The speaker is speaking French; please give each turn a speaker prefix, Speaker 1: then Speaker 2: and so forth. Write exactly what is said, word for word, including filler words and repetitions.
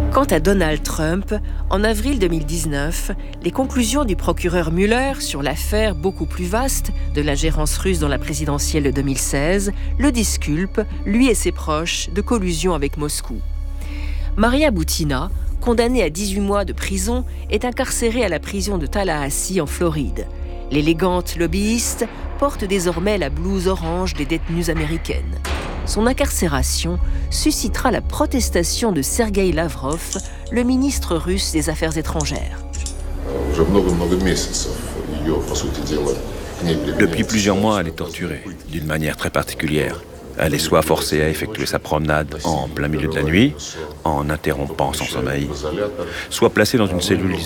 Speaker 1: Quant à Donald Trump, en avril deux mille dix-neuf, les conclusions du procureur Mueller sur l'affaire beaucoup plus vaste de l'ingérence russe dans la présidentielle de deux mille seize le disculpent, lui et ses proches, de collusion avec Moscou. Maria Butina, condamnée à dix-huit mois de prison, est incarcérée à la prison de Tallahassee en Floride. L'élégante lobbyiste porte désormais la blouse orange des détenues américaines. Son incarcération suscitera la protestation de Sergueï Lavrov, le ministre russe des Affaires étrangères.
Speaker 2: Depuis plusieurs mois, elle est torturée, d'une manière très particulière. Elle est soit forcée à effectuer sa promenade en plein milieu de la nuit, en interrompant son sommeil, soit placée dans une cellule